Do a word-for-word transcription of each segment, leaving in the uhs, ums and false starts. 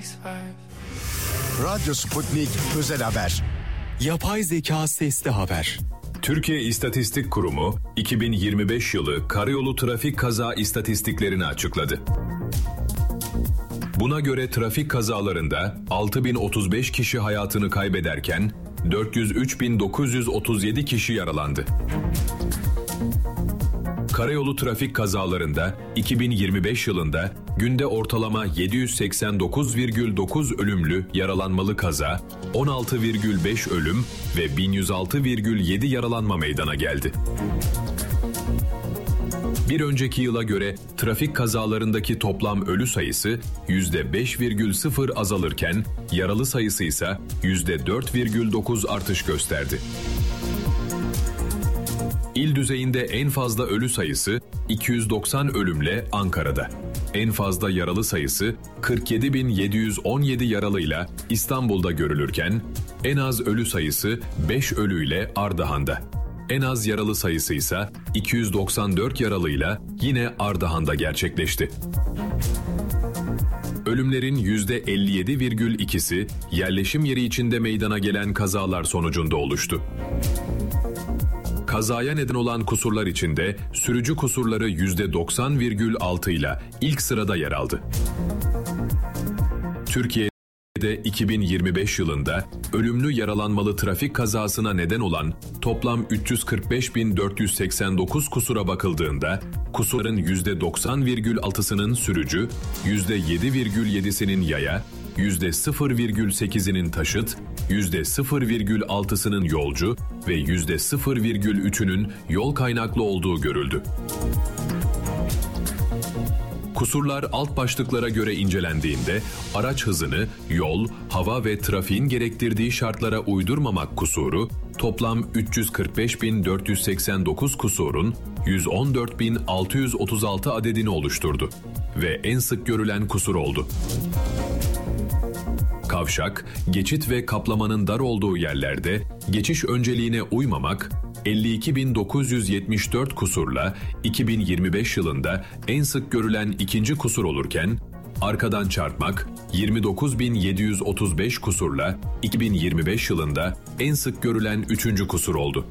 Radyo Sputnik Özel Haber. Yapay zeka sesli haber. Türkiye İstatistik Kurumu iki bin yirmi beş yılı karayolu trafik kaza istatistiklerini açıkladı. Buna göre trafik kazalarında altı bin otuz beş kişi hayatını kaybederken dört yüz üç bin dokuz yüz otuz yedi kişi yaralandı. Karayolu trafik kazalarında iki bin yirmi beş yılında günde ortalama yedi yüz seksen dokuz virgül dokuz ölümlü yaralanmalı kaza, on altı virgül beş ölüm ve bin yüz altı virgül yedi yaralanma meydana geldi. Bir önceki yıla göre trafik kazalarındaki toplam ölü sayısı yüzde beş virgül sıfır azalırken yaralı sayısı ise yüzde dört virgül dokuz artış gösterdi. İl düzeyinde en fazla ölü sayısı iki yüz doksan ölümle Ankara'da. En fazla yaralı sayısı kırk yedi bin yedi yüz on yedi yaralıyla İstanbul'da görülürken en az ölü sayısı beş ölüyle Ardahan'da. En az yaralı sayısı ise iki yüz doksan dört yaralıyla yine Ardahan'da gerçekleşti. Ölümlerin yüzde elli yedi virgül ikisi yerleşim yeri içinde meydana gelen kazalar sonucunda oluştu. Kazaya neden olan kusurlar içinde sürücü kusurları yüzde doksan virgül altı ile ilk sırada yer aldı. Türkiye'de iki bin yirmi beş yılında ölümlü yaralanmalı trafik kazasına neden olan toplam üç yüz kırk beş bin dört yüz seksen dokuz kusura bakıldığında kusurların yüzde doksan virgül altısının sürücü, yüzde yedi virgül yedisinin yaya, yüzde sıfır virgül sekizinin taşıt, yüzde sıfır virgül altısının yolcu ve yüzde sıfır virgül üçünün yol kaynaklı olduğu görüldü. Kusurlar alt başlıklara göre incelendiğinde araç hızını yol, hava ve trafiğin gerektirdiği şartlara uydurmamak kusuru toplam üç yüz kırk beş bin dört yüz seksen dokuz kusurun yüz on dört bin altı yüz otuz altı adedini oluşturdu ve en sık görülen kusur oldu. Kavşak, geçit ve kaplamanın dar olduğu yerlerde geçiş önceliğine uymamak elli iki bin dokuz yüz yetmiş dört kusurla iki bin yirmi beş yılında en sık görülen ikinci kusur olurken, arkadan çarpmak yirmi dokuz bin yedi yüz otuz beş kusurla iki bin yirmi beş yılında en sık görülen üçüncü kusur oldu.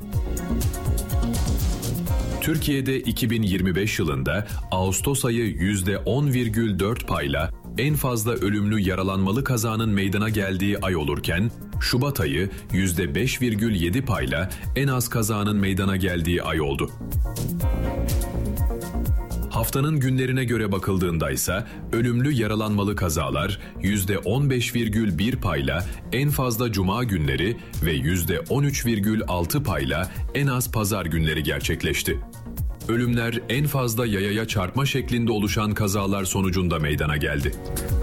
Türkiye'de iki bin yirmi beş yılında Ağustos ayı yüzde on virgül dört payla en fazla ölümlü yaralanmalı kazanın meydana geldiği ay olurken, Şubat ayı yüzde beş virgül yedi payla en az kazanın meydana geldiği ay oldu. Haftanın günlerine göre bakıldığında ise ölümlü yaralanmalı kazalar yüzde on beş virgül bir payla en fazla cuma günleri ve yüzde on üç virgül altı payla en az pazar günleri gerçekleşti. Ölümler en fazla yayaya çarpma şeklinde oluşan kazalar sonucunda meydana geldi.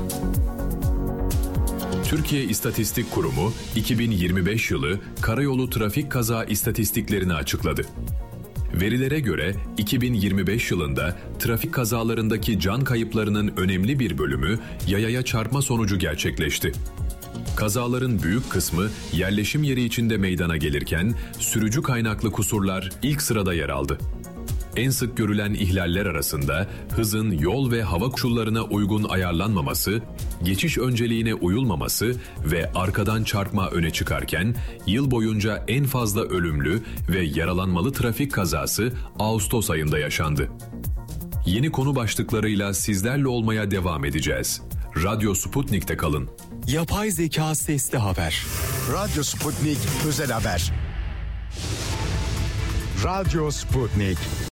Türkiye İstatistik Kurumu iki bin yirmi beş yılı karayolu trafik kaza istatistiklerini açıkladı. Verilere göre iki bin yirmi beş yılında trafik kazalarındaki can kayıplarının önemli bir bölümü yayaya çarpma sonucu gerçekleşti. Kazaların büyük kısmı yerleşim yeri içinde meydana gelirken sürücü kaynaklı kusurlar ilk sırada yer aldı. En sık görülen ihlaller arasında hızın yol ve hava koşullarına uygun ayarlanmaması, geçiş önceliğine uyulmaması ve arkadan çarpma öne çıkarken yıl boyunca en fazla ölümlü ve yaralanmalı trafik kazası Ağustos ayında yaşandı. Yeni konu başlıklarıyla sizlerle olmaya devam edeceğiz. Radyo Sputnik'te kalın. Yapay zeka sesli haber. Radyo Sputnik Özel Haber. Radyo Sputnik.